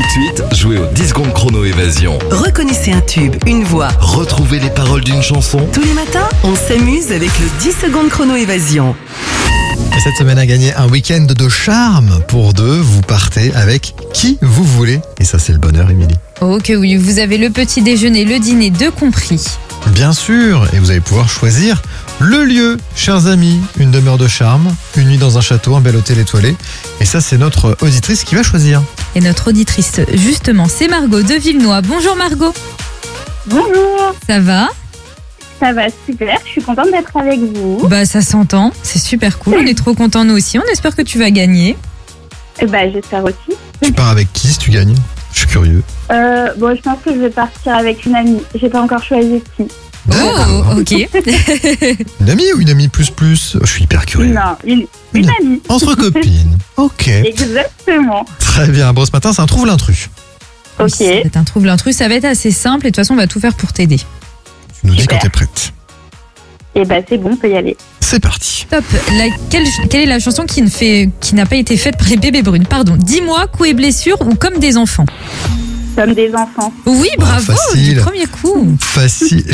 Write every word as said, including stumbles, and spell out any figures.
de suite, jouez au dix secondes chrono évasion. Reconnaissez un tube, une voix. Retrouvez les paroles d'une chanson. Tous les matins, on s'amuse avec le dix secondes chrono évasion. Et cette semaine a gagné un week-end de charme pour deux. Vous partez avec qui vous voulez. Et ça, c'est le bonheur, Émilie. Oh que oui, vous avez le petit déjeuner, le dîner, deux compris. Bien sûr, et vous allez pouvoir choisir le lieu, chers amis. Une demeure de charme, une nuit dans un château, un bel hôtel étoilé. Et ça, c'est notre auditrice qui va choisir. Et notre auditrice, justement, c'est Margot de Villenoix. Bonjour Margot. Bonjour, Ça va? ça va super, je suis contente d'être avec vous. Bah ça s'entend, c'est super cool, on est trop contents nous aussi, on espère que tu vas gagner. Et bah, j'espère aussi. Tu pars avec qui si tu gagnes? Je suis curieux. Euh, bon, je pense que je vais partir avec une amie. J'ai pas encore choisi qui. Oh, ok. Une amie ou une amie plus plus? Je suis hyper curieux. Non, une, une amie. Entre copines. Ok. Exactement. Très bien. Bon, ce matin, c'est un trouve l'intrus. Ok. Ça va être un trouve l'intrus, ça va être assez simple et de toute façon on va tout faire pour t'aider. Tu nous dis Super. quand t'es prête. Et bah, c'est bon, on peut y aller. C'est parti. Top. La- quelle, quelle est la chanson qui ne fait, qui n'a pas été faite par les bébés brunes? Pardon. Dis-moi, coups et blessures ou comme des enfants? Comme des enfants. Oui, bravo, facile. du premier coup. Facile.